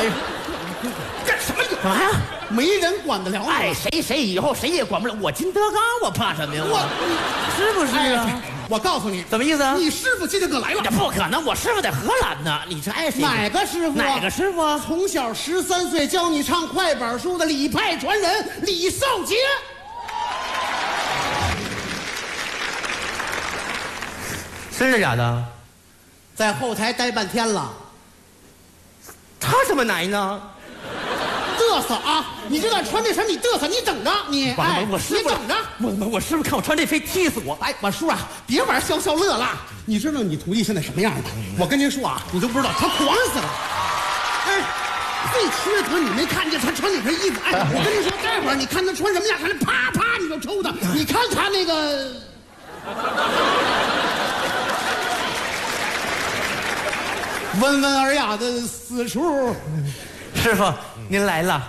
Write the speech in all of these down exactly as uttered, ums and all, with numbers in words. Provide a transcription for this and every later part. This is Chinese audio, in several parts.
人， 干什么？ 干嘛呀？ 没人管得了我。 哎，谁谁以后谁也管不了。我金德刚，我怕什么呀？ 我是不是啊？ 哎我告诉你， 怎么意思啊？ 你师傅今天可来了。 这不可能，我师傅在荷兰呢。你这爱谁？ 哪个师傅？ 哪个师傅？ 从小十三岁教你唱快板书的李派传人李少杰。 真的假的？ 在后台待半天了。 他怎么来呢？ 嘚瑟啊！你这段穿这身，你嘚瑟，你等着你。 哎，我师傅， 你等着。 我我我师傅看我穿这非踢死我。 哎，我叔啊，别玩消消乐了。你知道你徒弟现在什么样的？我跟您说啊，你都不知道，他狂死了。哎，最缺德，你没看见他穿哪身衣服？哎，我跟你说，待会儿你看他穿什么样，看他啪啪你就抽他。你看他那个。温文尔雅的死处。 师傅，您来了。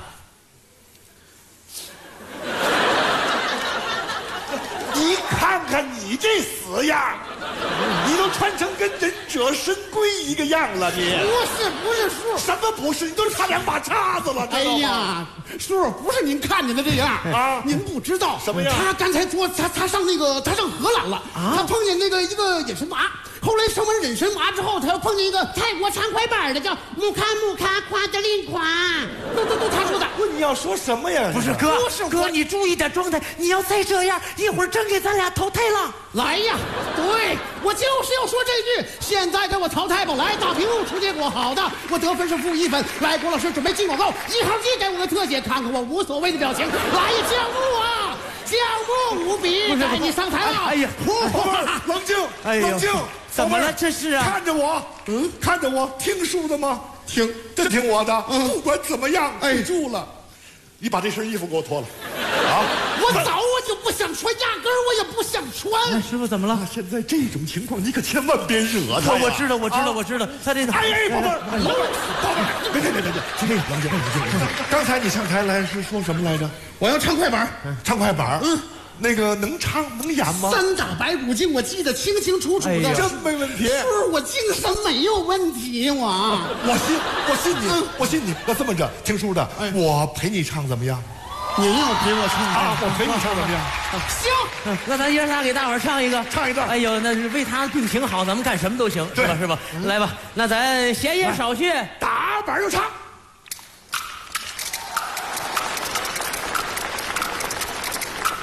你看看你这死样，你都穿成跟忍者神龟一个样了，你不是不是叔， 什么不是？你都差两把叉子了， 哎呀，叔，不是您看见的这样啊， 您不知道什么样？ 他刚才说他他上那个他上荷兰了，啊、他碰见那个一个隐身娃。后来上完忍神娃之后，他又碰见一个泰国唱快板的，叫木卡木卡夸德林夸，都都都他说的。 不，你要说什么呀？ 不是哥， 不是哥，你注意点状态，你要再这样，一会儿真给咱俩淘汰了。 来呀，对我就是要说这句，现在给我淘汰吧！来，大屏幕出结果，好的，我得分是负一分。来，郭老师准备进广告，一号机给我个特写，看看我无所谓的表情。来呀，姜木啊，姜木无比，该你上台了。 哎呀， 冷静， 哎冷静。 怎么了？这是啊！ 看着我，嗯，看着我，听书的吗？听，真听我的。嗯，不管怎么样，记住了，你把这身衣服给我脱了。啊！ 我早我就不想穿，压根儿我也不想穿。 师傅怎么了？ 现在这种情况，你可千万别惹他。 我知道，我知道，我知道。他这…… 哎哎，宝贝儿，宝贝儿，别别别别别，行行，冷静冷静。刚才你上台来是说什么来着？ 我要唱快板， 唱快板。嗯。那个能唱能演吗？ 三打白骨精，我记得清清楚楚的， 真没问题。 是我精神没有问题，我我信我信你，我信你。那这么着，听叔的，我陪你唱怎么样？ 您要陪我唱啊？我陪你唱怎么样？ 行， 那咱爷仨给大伙儿唱一个， 唱一段。 哎呦，那是为他病情好，咱们干什么都行，是吧？是吧？来吧，那咱闲言少叙， 打板又唱。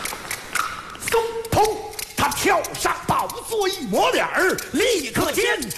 他跳上宝座一抹脸儿，立刻间